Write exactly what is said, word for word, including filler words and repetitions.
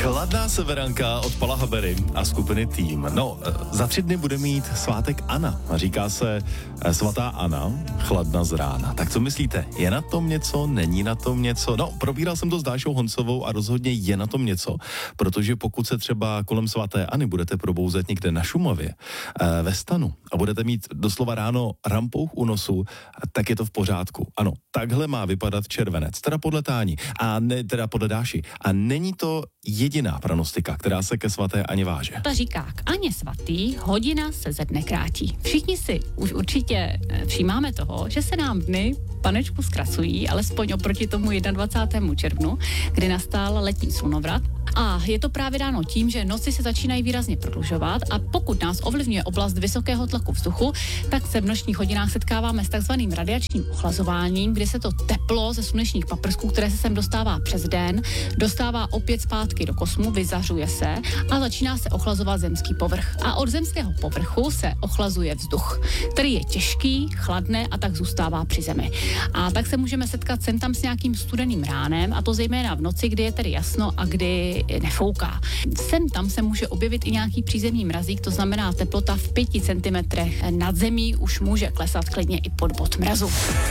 Chladná severanka od Pala Habery a skupiny Tým. No, za tři dny bude mít svátek Anna. Říká se svatá Anna, chladna z rána. Tak co myslíte, je na tom něco, není na tom něco? No, probíral jsem to s Dášou Honcovou a rozhodně je na tom něco, protože pokud se třeba kolem svaté Anny budete probouzet někde na Šumavě, ve stanu a budete mít doslova ráno rampouch u nosu, tak je to v pořádku. Ano, takhle má vypadat červenec, teda podle Táni, a ne, teda podle Dáši. A není to jediná pranostika, která se ke svaté Aně váže. Ta říká, k Aně svatý hodina se ze dne krátí. Všichni si už určitě všímáme toho, že se nám dny panečku zkracují, alespoň oproti tomu dvacátému prvnímu červnu, kdy nastal letní slunovrat. A je to právě dáno tím, že noci se začínají výrazně prodlužovat a pokud nás ovlivňuje oblast vysokého tlaku vzduchu, tak se v nočních hodinách setkáváme s takzvaným radiačním ochlazováním, kdy se to teplo ze slunečních paprsků, které se sem dostává přes den, dostává opět zpátky do kosmu, vyzařuje se a začíná se ochlazovat zemský povrch. A od zemského povrchu se ochlazuje vzduch, který je těžký, chladné a tak zůstává při zemi. A tak se můžeme setkat sem tam s nějakým studeným ránem, a to zejména v noci, kdy je tedy jasno a kdy nefouká. Sem tam se může objevit i nějaký přízemní mrazík, to znamená teplota v pěti centimetrech nad zemí už může klesat klidně i pod bod mrazu.